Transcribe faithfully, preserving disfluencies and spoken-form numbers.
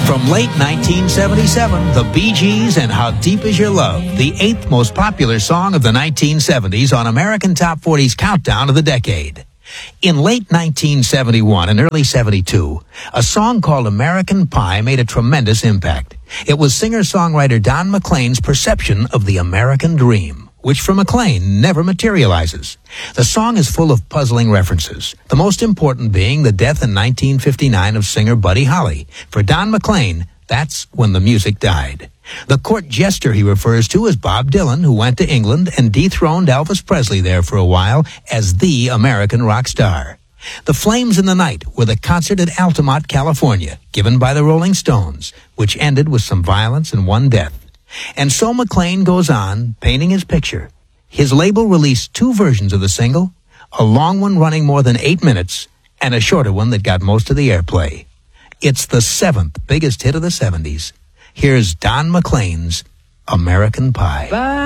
From late nineteen seventy-seven, the Bee Gees and How Deep Is Your Love, the eighth most popular song of the nineteen seventies on American Top forty's countdown of the decade. In late nineteen seventy-one and early seventy-two, a song called American Pie made a tremendous impact. It was singer-songwriter Don McLean's perception of the American dream, which for McLean never materializes. The song is full of puzzling references, the most important being the death in nineteen fifty-nine of singer Buddy Holly. For Don McLean, that's when the music died. The court jester he refers to is Bob Dylan, who went to England and dethroned Elvis Presley there for a while as the American rock star. The Flames in the Night were the concert at Altamont, California, given by the Rolling Stones, which ended with some violence and one death. And so McLean goes on, painting his picture. His label released two versions of the single, a long one running more than eight minutes, and a shorter one that got most of the airplay. It's the seventh biggest hit of the seventies. Here's Don McLean's American Pie. Bye.